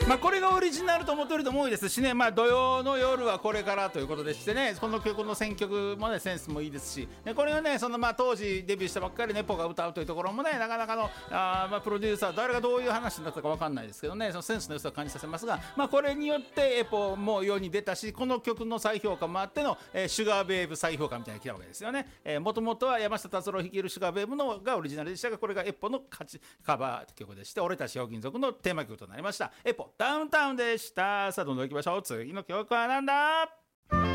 これがオリジナルと思ってる人も多いですしね、土曜の夜はこれからということでしてね、この曲の選曲もねセンスもいいですし、これはね当時デビューしたばっかりネポが歌うというところもね、なかなかのプロデューサー誰がどういう話になったか分かんないですけどね、そのセンスの良さを感じさせますが、これによってエポも世に出たし、この曲の再評価もあっての、シュガーベイブ再評価みたいに来たわけですよね。もともとは山下達郎率いるシュガーベイブのがオリジナルでしたが、これがエポのカバー曲でして、俺たちひょうきん族のテーマ曲となりました。エポダウンタウンでした。さあどんどん行きましょう。次の曲はなんだ。